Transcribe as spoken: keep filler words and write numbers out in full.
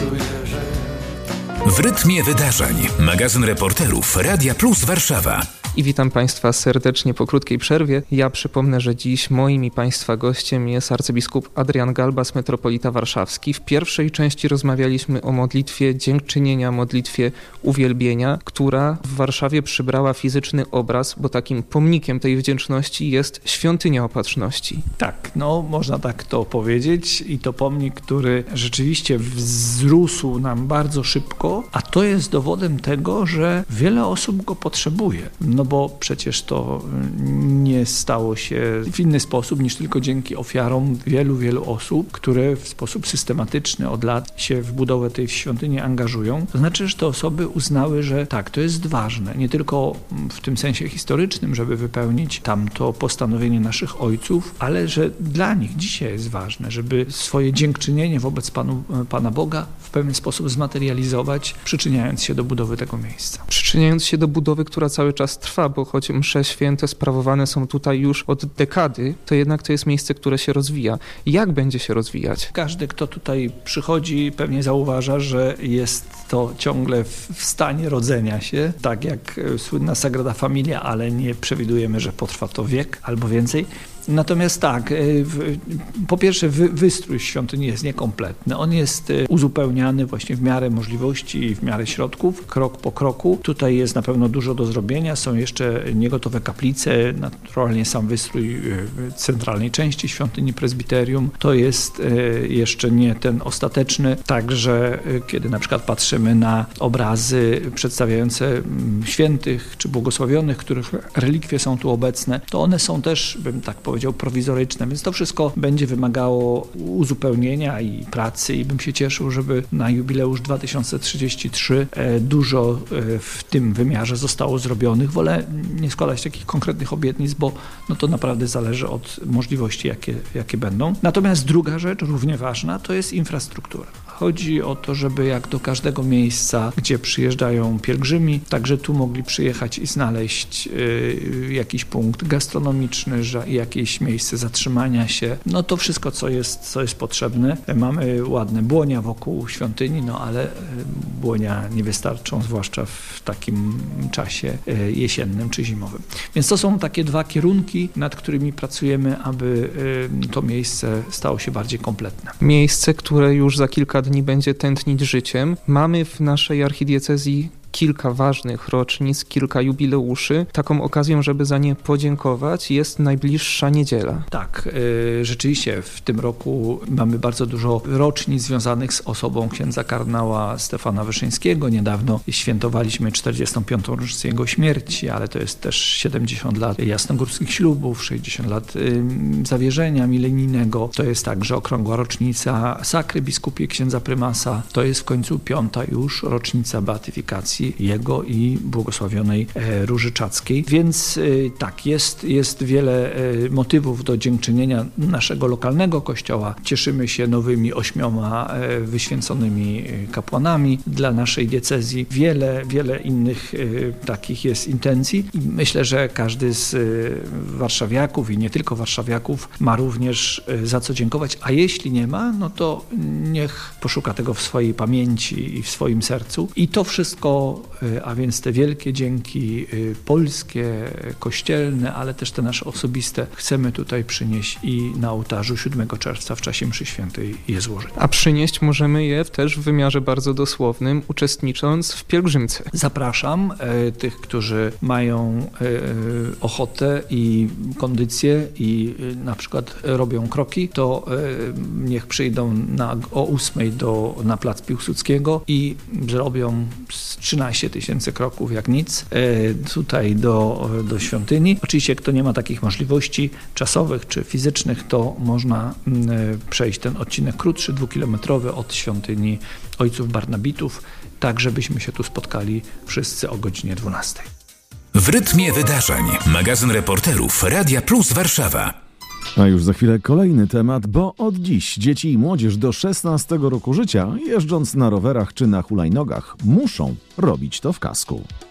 czuję, że... W rytmie wydarzeń. Magazyn reporterów Radia Plus Warszawa. I witam Państwa serdecznie po krótkiej przerwie. Ja przypomnę, że dziś moim i Państwa gościem jest arcybiskup Adrian Galbas, metropolita warszawski. W pierwszej części rozmawialiśmy o modlitwie dziękczynienia, modlitwie uwielbienia, która w Warszawie przybrała fizyczny obraz, bo takim pomnikiem tej wdzięczności jest Świątynia Opatrzności. Tak, no można tak to powiedzieć i to pomnik, który rzeczywiście wzrósł nam bardzo szybko, a to jest dowodem tego, że wiele osób go potrzebuje. No bo przecież to nie stało się w inny sposób niż tylko dzięki ofiarom wielu, wielu osób, które w sposób systematyczny od lat się w budowę tej świątyni angażują. To znaczy, że te osoby uznały, że tak, to jest ważne, nie tylko w tym sensie historycznym, żeby wypełnić tamto postanowienie naszych ojców, ale że dla nich dzisiaj jest ważne, żeby swoje dziękczynienie wobec Panu, Pana Boga w pewien sposób zmaterializować, przyczyniając się do budowy tego miejsca. Przyczyniając się do budowy, która cały czas trwa, bo choć msze święte sprawowane są tutaj już od dekady, to jednak to jest miejsce, które się rozwija. Jak będzie się rozwijać? Każdy, kto tutaj przychodzi, pewnie zauważa, że jest to ciągle w stanie rodzenia się, tak jak słynna Sagrada Familia, ale nie przewidujemy, że potrwa to wiek albo więcej. Natomiast tak, po pierwsze wystrój świątyni jest niekompletny. On jest uzupełniany właśnie w miarę możliwości i w miarę środków, krok po kroku. Tutaj jest na pewno dużo do zrobienia. Są jeszcze niegotowe kaplice, naturalnie sam wystrój centralnej części świątyni prezbiterium. To jest jeszcze nie ten ostateczny. Także kiedy na przykład patrzymy na obrazy przedstawiające świętych czy błogosławionych, których relikwie są tu obecne, to one są też, bym tak powiedział, powiedział, prowizoryczne, więc to wszystko będzie wymagało uzupełnienia i pracy i bym się cieszył, żeby na jubileusz dwa tysiące trzydziesty trzeci dużo w tym wymiarze zostało zrobionych. Wolę nie składać takich konkretnych obietnic, bo no to naprawdę zależy od możliwości, jakie, jakie będą. Natomiast druga rzecz, równie ważna, to jest infrastruktura. Chodzi o to, żeby jak do każdego miejsca, gdzie przyjeżdżają pielgrzymi, także tu mogli przyjechać i znaleźć y, jakiś punkt gastronomiczny, że jakieś miejsce zatrzymania się. No to wszystko, co jest, co jest potrzebne. Mamy ładne błonia wokół świątyni, no ale błonia nie wystarczą, zwłaszcza w takim czasie jesiennym czy zimowym. Więc to są takie dwa kierunki, nad którymi pracujemy, aby y, to miejsce stało się bardziej kompletne. Miejsce, które już za kilka dni będzie tętnić życiem. Mamy w naszej archidiecezji kilka ważnych rocznic, kilka jubileuszy. Taką okazją, żeby za nie podziękować, jest najbliższa niedziela. Tak, yy, rzeczywiście w tym roku mamy bardzo dużo rocznic związanych z osobą księdza kardynała Stefana Wyszyńskiego. Niedawno świętowaliśmy czterdziestą piątą rocznicę jego śmierci, ale to jest też siedemdziesiąt lat jasnogórskich ślubów, sześćdziesiąt lat yy, zawierzenia milenijnego. To jest także okrągła rocznica sakry biskupie księdza prymasa. To jest w końcu piąta już rocznica beatyfikacji jego i błogosławionej Róży Czackiej. Więc tak, jest, jest wiele motywów do dziękczynienia naszego lokalnego kościoła. Cieszymy się nowymi ośmioma wyświęconymi kapłanami dla naszej diecezji. Wiele, wiele innych takich jest intencji. I myślę, że każdy z warszawiaków i nie tylko warszawiaków ma również za co dziękować, a jeśli nie ma, no to niech poszuka tego w swojej pamięci i w swoim sercu. I to wszystko, a więc te wielkie dzięki polskie, kościelne, ale też te nasze osobiste chcemy tutaj przynieść i na ołtarzu siódmego czerwca w czasie mszy świętej je złożyć. A przynieść możemy je też w wymiarze bardzo dosłownym, uczestnicząc w pielgrzymce. Zapraszam e, tych, którzy mają e, ochotę i kondycję i e, na przykład robią kroki, to e, niech przyjdą na, o ósmej do, na plac Piłsudskiego i zrobią trzynaście tysięcy kroków jak nic e, tutaj do, do świątyni. Oczywiście, kto nie ma takich możliwości czasowych czy fizycznych, to można m, przejść ten odcinek krótszy, dwukilometrowy od świątyni Ojców Barnabitów, tak żebyśmy się tu spotkali wszyscy o godzinie dwunastej. W rytmie wydarzeń. Magazyn reporterów Radia Plus Warszawa. A już za chwilę kolejny temat, bo od dziś dzieci i młodzież do szesnastego roku życia, jeżdżąc na rowerach czy na hulajnogach, muszą robić to w kasku.